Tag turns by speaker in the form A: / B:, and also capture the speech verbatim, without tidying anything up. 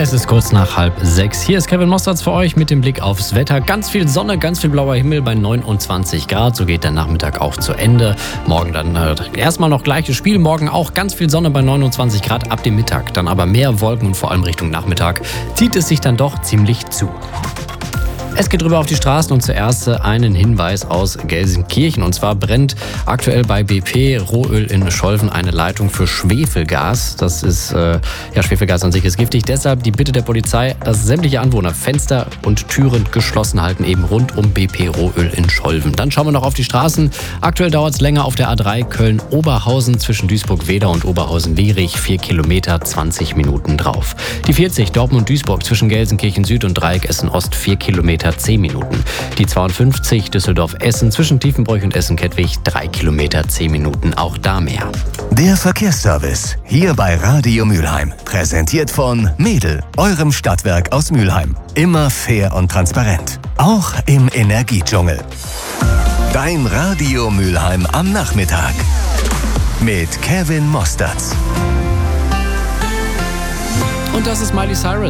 A: Es ist kurz nach halb sechs. Hier ist Kevin Mosterz für euch mit dem Blick aufs Wetter. Ganz viel Sonne, ganz viel blauer Himmel bei neunundzwanzig Grad. So geht der Nachmittag auch zu Ende. Morgen dann äh, erstmal noch gleiches Spiel. Morgen auch ganz viel Sonne bei neunundzwanzig Grad ab dem Mittag. Dann aber mehr Wolken und vor allem Richtung Nachmittag zieht es sich dann doch ziemlich zu. Es geht rüber auf die Straßen und zuerst einen Hinweis aus Gelsenkirchen. Und zwar brennt aktuell bei B P Rohöl in Scholven eine Leitung für Schwefelgas. Das ist, äh, ja, Schwefelgas an sich ist giftig. Deshalb die Bitte der Polizei, dass sämtliche Anwohner Fenster und Türen geschlossen halten, eben rund um B P Rohöl in Scholven. Dann schauen wir noch auf die Straßen. Aktuell dauert es länger auf der A drei Köln-Oberhausen zwischen Duisburg-Wedau und Oberhausen-Lierich. Vier Kilometer, zwanzig Minuten drauf. Die vierzig Dortmund-Duisburg zwischen Gelsenkirchen Süd und Dreieck Essen-Ost. Vier Kilometer, zehn Minuten. Die zweiundfünfzig Düsseldorf-Essen zwischen Tiefenbroich und Essen-Kettwig, drei Kilometer, zehn Minuten, auch da mehr.
B: Der Verkehrsservice, hier bei Radio Mülheim. Präsentiert von Mädel, eurem Stadtwerk aus Mülheim. Immer fair und transparent. Auch im Energiedschungel. Dein Radio Mülheim am Nachmittag. Mit Kevin Mosterz.
A: Und das ist Miley Cyrus.